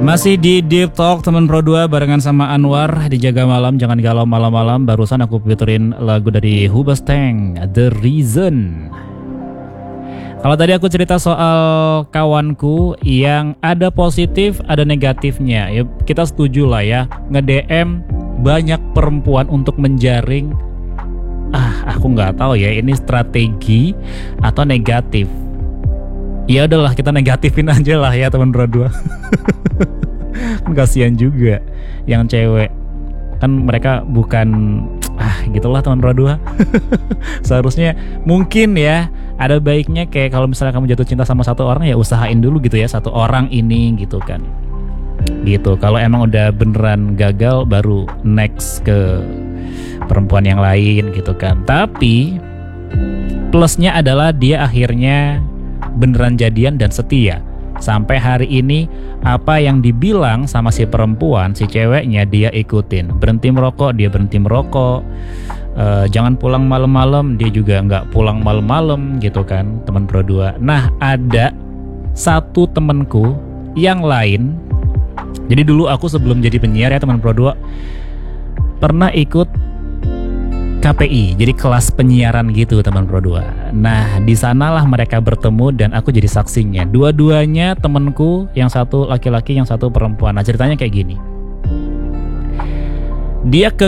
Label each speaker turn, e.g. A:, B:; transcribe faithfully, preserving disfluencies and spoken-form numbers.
A: Masih di Deep Talk teman Pro dua barengan sama Anwar di Jaga Malam. Jangan galau malam-malam. Barusan aku puterin lagu dari Hoobastank, The Reason. Kalau tadi aku cerita soal kawanku yang ada positif, ada negatifnya. Ya kita setuju lah ya, nge-D M banyak perempuan untuk menjaring. Ah, aku nggak tahu ya ini strategi atau negatif. Ya udahlah kita negatifin aja lah ya teman Pro dua. Kasihan juga yang cewek, kan mereka bukan ah gitulah teman Pro dua. Seharusnya mungkin ya ada baiknya kayak kalau misalnya kamu jatuh cinta sama satu orang ya usahain dulu gitu ya satu orang ini gitu kan. Gitu. Kalau emang udah beneran gagal baru next ke perempuan yang lain gitu kan. Tapi plusnya adalah dia akhirnya beneran jadian dan setia. Sampai hari ini apa yang dibilang sama si perempuan, si ceweknya dia ikutin. Berhenti merokok, dia berhenti merokok. Uh, jangan pulang malam-malam, dia juga nggak pulang malam-malam gitu kan, teman Pro dua. Nah ada satu temenku yang lain. Jadi dulu aku sebelum jadi penyiar ya teman Pro dua pernah ikut K P I, jadi kelas penyiaran gitu teman Pro dua. Nah di sanalah mereka bertemu dan aku jadi saksinya. Dua-duanya temanku, yang satu laki-laki, yang satu perempuan. Nah ceritanya kayak gini. Dia ke